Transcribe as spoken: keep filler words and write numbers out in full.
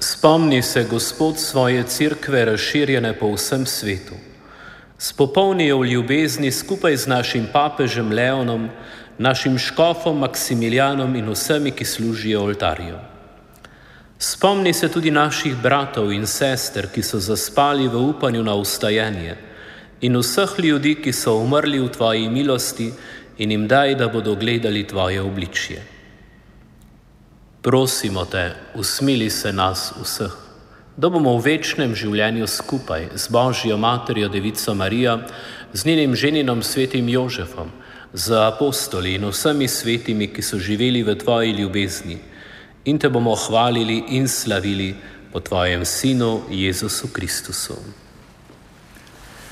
Spomni se, Gospod, svoje cerkve razširjene po vsem svetu. Spopolni jo v ljubezni skupaj z našim papežem Leonom, našim škofom Maksimilijanom in vsemi, ki služijo oltarju. Spomni se tudi naših bratov in sester, ki so zaspali v upanju na vstajenje, in vseh ljudi, ki so umrli v tvoji milosti, in jim daj, da bodo gledali tvoje obličje. Prosimo te, usmili se nas vseh, da bomo v večnem življenju skupaj z Božjo materjo Devico Marijo, z njenim ženinom svetim Jožefom, z apostoli in vsemi svetimi, ki so živeli v tvoji ljubezni, in te bomo hvalili in slavili po tvojem Sinu Jezusu Kristusu.